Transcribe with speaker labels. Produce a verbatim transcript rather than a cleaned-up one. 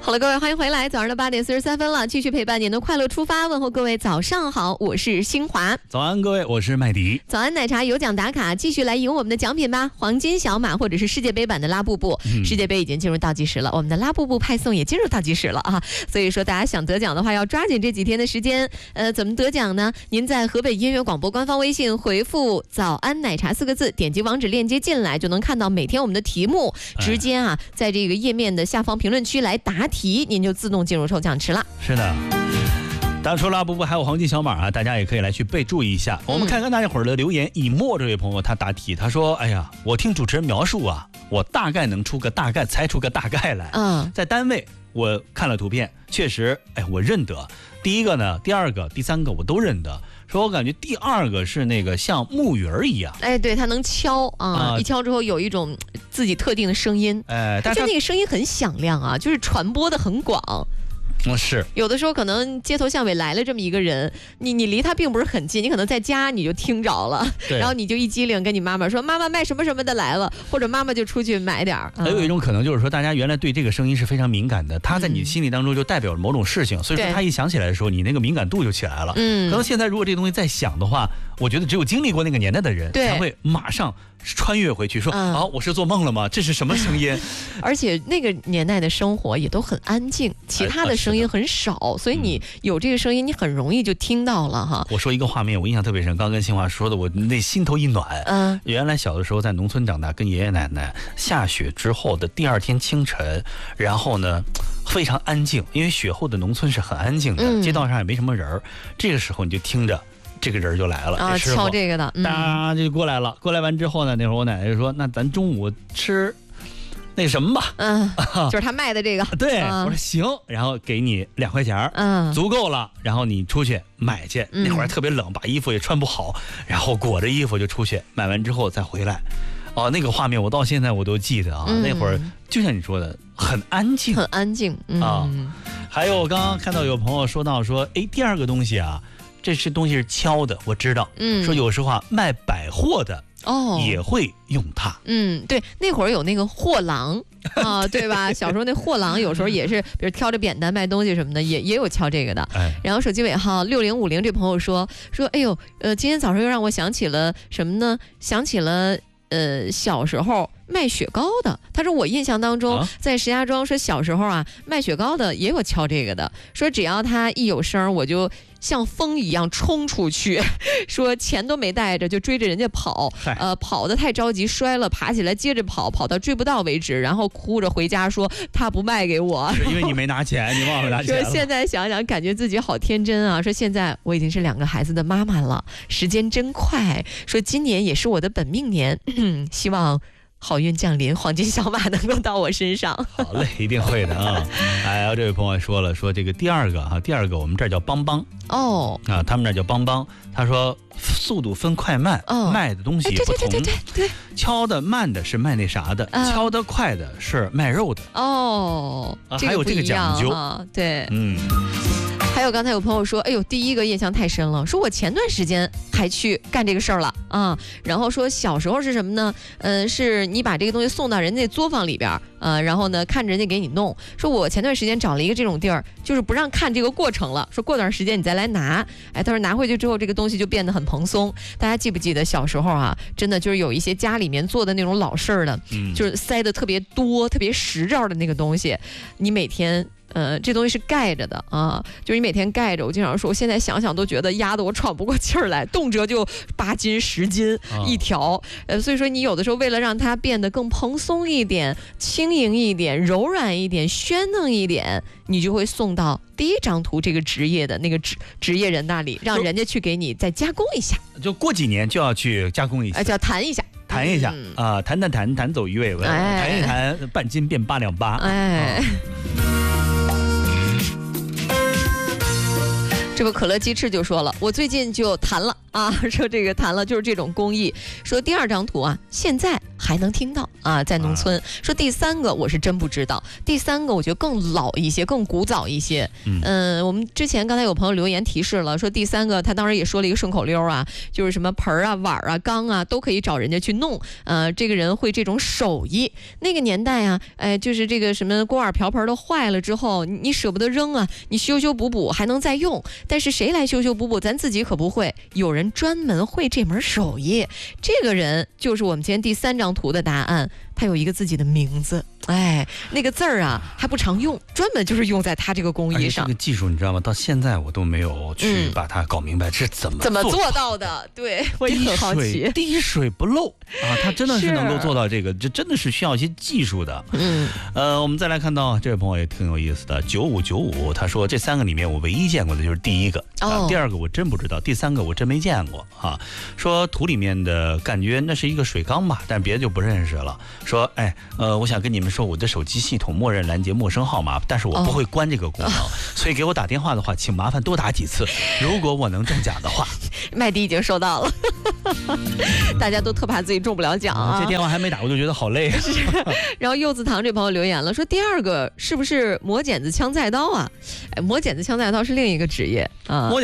Speaker 1: 好了，各位，欢迎回来。早上的八点四十三分了，继续陪伴您的快乐出发。问候各位，早上好，我是新华。
Speaker 2: 早安，各位，我是麦迪。
Speaker 1: 早安奶茶有奖打卡，继续来赢我们的奖品吧！黄金小马或者是世界杯版的拉布布。嗯、世界杯已经进入倒计时了，我们的拉布布派送也进入倒计时了啊！所以说，大家想得奖的话，要抓紧这几天的时间。呃，怎么得奖呢？您在河北音乐广播官方微信回复“早安奶茶”四个字，点击网址链接进来，就能看到每天我们的题目，直接啊，在这个页面的下方评论区来答题，您就自动进入抽奖池了。
Speaker 2: 是的，当然除了拉布布还有黄金小马啊，大家也可以来去备注一下。我们看看大家伙儿的留言。以沫这位朋友他答题，他说：“哎呀，我听主持人描述啊，我大概能出个大概，猜出个大概来。嗯，在单位我看了图片，确实，哎，我认得。第一个呢，第二个、第三个我都认得。说我感觉第二个是那个像木鱼儿一样，
Speaker 1: 哎，对，它能敲啊、呃，一敲之后有一种自己特定的声音，哎，但是那个声音很响亮啊，就是传播的很广。”
Speaker 2: 嗯，是
Speaker 1: 有的时候可能街头巷尾来了这么一个人，你你离他并不是很近，你可能在家你就听着了，然后你就一激灵跟你妈妈说妈妈卖什么什么的来了，或者妈妈就出去买点儿。
Speaker 2: 还有一种可能就是说，大家原来对这个声音是非常敏感的，他在你心里当中就代表了某种事情，嗯、所以说他一想起来的时候，你那个敏感度就起来了。嗯，可能现在如果这东西再响的话，我觉得只有经历过那个年代的人才会马上穿越回去说，啊、嗯，我是做梦了吗？这是什么声音？
Speaker 1: 而且那个年代的生活也都很安静，其他的声音很少。呃所以你有这个声音，你很容易就听到了哈。
Speaker 2: 我说一个画面，我印象特别深，刚跟新华说的，我那心头一暖。嗯，原来小的时候在农村长大，跟爷爷奶奶下雪之后的第二天清晨，然后呢非常安静，因为雪后的农村是很安静的，嗯、街道上也没什么人。这个时候你就听着。这个人就来了
Speaker 1: 啊，敲这个的，
Speaker 2: 哒、嗯、就过来了。过来完之后呢，那会儿我奶奶就说：“那咱中午吃那什么吧。”
Speaker 1: 嗯，就是他卖的这个。
Speaker 2: 对，嗯、我说行，然后给你两块钱，嗯，足够了。然后你出去买去，那会儿特别冷，把衣服也穿不好，然后裹着衣服就出去，买完之后再回来。哦，那个画面我到现在我都记得啊。嗯、那会儿就像你说的，很安静，
Speaker 1: 很安静、嗯、
Speaker 2: 啊。还有我刚刚看到有朋友说到说，哎，第二个东西啊。这些东西是敲的，我知道。嗯，说有时候啊，卖百货的哦也会用它。
Speaker 1: 嗯，对，那会儿有那个货郎啊，对吧？小时候那货郎有时候也是，比如挑着扁担卖东西什么的，也也有敲这个的。哎，然后手机尾号六零五零这朋友说说，哎呦，呃，今天早上又让我想起了什么呢？想起了呃小时候。卖雪糕的，他说我印象当中，在石家庄说小时候啊，卖雪糕的也有敲这个的，说只要他一有声，我就像风一样冲出去，说钱都没带着就追着人家跑，呃，跑得太着急摔了，爬起来接着跑，跑到追不到为止，然后哭着回家说他不卖给我，
Speaker 2: 是因为你没拿钱，你忘了拿钱了。
Speaker 1: 说现在想想，感觉自己好天真啊！说现在我已经是两个孩子的妈妈了，时间真快。说今年也是我的本命年，希望。好运降临，黄金小马能够到我身上。
Speaker 2: 好嘞，一定会的啊！哎，这位朋友说了，说这个第二个啊，第二个我们这儿叫邦邦哦啊，他们那儿叫邦邦。他说速度分快慢，哦、卖的东西不同。
Speaker 1: 对对对对对对，
Speaker 2: 敲的慢的是卖那啥的，嗯、敲的快的是卖肉的。
Speaker 1: 哦，
Speaker 2: 啊、还有这个讲究
Speaker 1: 啊，对，
Speaker 2: 嗯。
Speaker 1: 还有刚才有朋友说，哎呦，第一个印象太深了，说我前段时间还去干这个事儿了啊。然后说小时候是什么呢？嗯、呃，是你把这个东西送到人家作坊里边，呃，然后呢看着人家给你弄。说我前段时间找了一个这种地儿，就是不让看这个过程了，说过段时间你再来拿。哎，他说拿回去之后，这个东西就变得很蓬松。大家记不记得小时候啊，真的就是有一些家里面做的那种老式儿的，嗯、就是塞的特别多、特别实照的那个东西，你每天。呃，这东西是盖着的啊，就是你每天盖着。我经常说，我现在想想都觉得压得我喘不过气儿来，动辄就八斤十斤一条。呃，所以说你有的时候为了让它变得更蓬松一点、轻盈一点、柔软一点、鲜嫩一点，你就会送到第一张图这个职业的那个职职业人那里，让人家去给你再加工一下。
Speaker 2: 就过几年就要去加工一下，
Speaker 1: 哎，叫弹一下。
Speaker 2: 弹一下啊、嗯呃，弹弹弹弹走鱼尾纹，哎、弹一弹半斤变八两八。哎。啊
Speaker 1: 这个可乐鸡翅就说了，我最近就弹了啊，说这个弹了就是这种工艺。说第二张图啊，现在还能听到啊，在农村。说第三个我是真不知道，第三个我觉得更老一些，更古早一些。嗯、呃，我们之前刚才有朋友留言提示了，说第三个他当时也说了一个顺口溜啊，就是什么盆啊、碗啊、缸啊都可以找人家去弄。呃，这个人会这种手艺。那个年代啊，哎，就是这个什么锅碗瓢盆都坏了之后，你你舍不得扔啊，你修修补补还能再用。但是谁来修修补补，咱自己可不会，有人专门会这门手艺。这个人就是我们今天第三张图的答案，他有一个自己的名字。哎，那个字儿啊还不常用，专门就是用在他这个工艺上。
Speaker 2: 这个技术你知道吗？到现在我都没有去把它搞明白，这、嗯、怎么
Speaker 1: 怎么做到的？对，我也很好奇。
Speaker 2: 滴水不漏啊，他真的是能够做到这个，这真的是需要一些技术的。嗯，呃，我们再来看到这位朋友也挺有意思的，九五九五，他说这三个里面我唯一见过的就是第一个，哦、啊，第二个我真不知道，第三个我真没见过啊。说图里面的感觉那是一个水缸吧，但别的就不认识了。说，哎，呃，我想跟你们说，我的手机系统默认拦截陌生号码，但是我不会关这个功能，哦、所以给我打电话的话，请麻烦多打几次。如果我能中奖的话，
Speaker 1: 麦迪已经收到了，大家都特怕自己中不了奖啊。
Speaker 2: 这电话还没打，我就觉得好累啊。
Speaker 1: 然后柚子糖这朋友留言了，说第二个是不是磨剪子、枪菜刀啊？哎，磨剪子、枪菜刀是另一个职业啊。